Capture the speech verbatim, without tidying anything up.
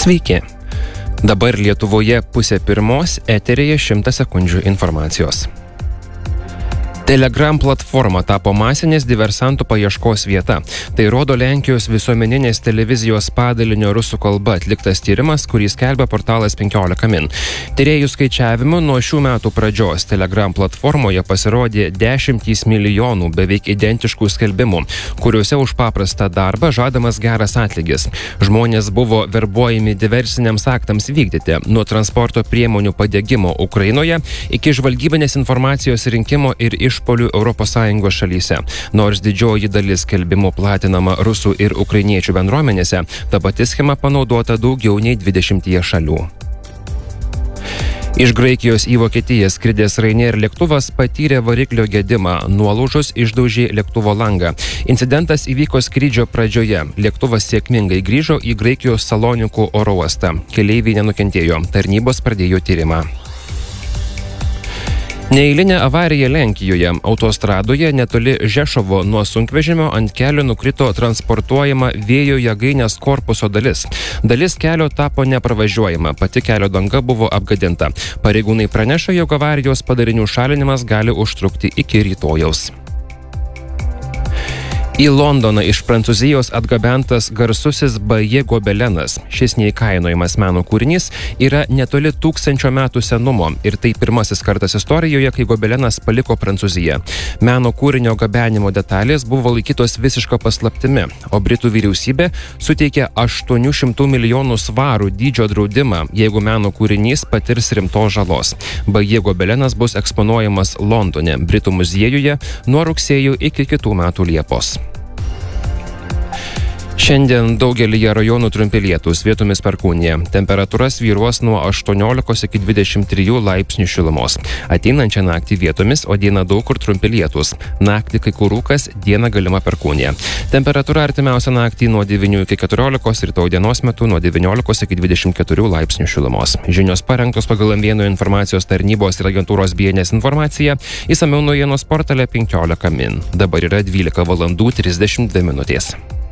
Sveiki. Dabar Lietuvoje pusė pirmos, eteryje šimtas sekundžių informacijos. Telegram platforma tapo masinės diversantų paieškos vieta. Tai rodo Lenkijos visuomeninės televizijos padalinio rusų kalba atliktas tyrimas, kurį skelbia portalas penkiolika min. Tyrėjų skaičiavimu nuo šių metų pradžios Telegram platformoje pasirodė dešimtys milijonų beveik identiškų skelbimų, kuriuose už paprastą darbą žadamas geras atlygis. Žmonės buvo verbuojami diversiniams aktams vykdyti, nuo transporto priemonių padegimo Ukrainoje iki žvalgybinės informacijos rinkimo ir iš išpolių Europos Sąjungos šalyse. Nors didžioji dalis skelbimų platinama rusų ir ukrainiečių bendruomenėse, ta pati schema panaudota daugiau nei dvidešimtyje šalių. Iš Graikijos į Vokietiją skridęs Ryanair lėktuvas patyrė variklio gedimą, nuolaužos išdaužė lėktuvo langą. Incidentas įvyko skrydžio pradžioje. Lėktuvas sėkmingai grįžo į Graikijos Salonikų oro uostą. Keleiviai nenukentėjo. Tarnybos pradėjo tyrimą. Neeilinė avarija Lenkijoje. Autostradoje netoli Žešovo nuo sunkvežimio ant kelio nukrito transportuojama vėjo jėgainės korpuso dalis. Dalis kelio tapo nepravažiuojama, pati kelio danga buvo apgadinta. Pareigūnai praneša, jog avarijos padarinių šalinimas gali užtrukti iki rytojaus. Į Londoną iš Prancūzijos atgabentas garsusis B J gobelenas. Šis neįkainojamas meno kūrinys yra netoli tūkstančio metų senumo ir tai pirmasis kartas istorijoje, kai gobelenas paliko Prancūziją. Meno kūrinio gabenimo detalės buvo laikytos visiška paslaptimi, o Britų vyriausybė suteikė aštuonių šimtų milijonų svarų dydžio draudimą, jeigu meno kūrinys patirs rimtos žalos. B J gobelenas bus eksponuojamas Londone, Britų muziejuje nuo rugsėjo iki kitų metų Liepos. Šiandien daugelyje rajonų trumpi lietūs, vietomis perkūnija. Temperatūra svyruos nuo aštuoniolikos iki dvidešimt trijų laipsnių šilumos. Ateinančią naktį vietomis, o dieną daug kur trumpi lietūs. Naktį kai kur rūkas, dieną galima perkūnija. Temperatūra artimiausią naktį nuo devynių iki keturiolikos, rytoj dienos metu nuo devyniolikos iki dvidešimt keturių laipsnių šilumos. Žinios parengtos pagal M vieno informacijos tarnybos ir agentūros B N S informaciją. Išsamiau naujienos portale penkiolika min. Dabar yra dvylika valandų trisdešimt dvi minutės.